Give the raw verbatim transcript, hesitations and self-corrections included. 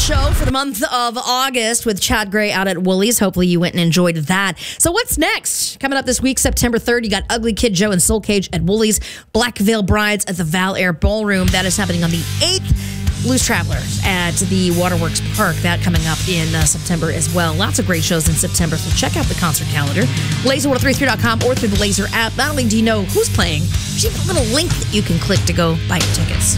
show for the month of August with Chad Gray out at Woolies. Hopefully you went and enjoyed that. So what's next? Coming up this week, September third, you got Ugly Kid Joe and Soul Cage at Woolies. Black Veil Brides at the Val Air Ballroom. That is happening on the eighth. Blues Travelers at the Waterworks Park. That coming up in uh, September as well. Lots of great shows in September, so check out the concert calendar. laser one oh three three dot com or through the Laser app. Not only do you know who's playing, there's even a little link that you can click to go buy your tickets.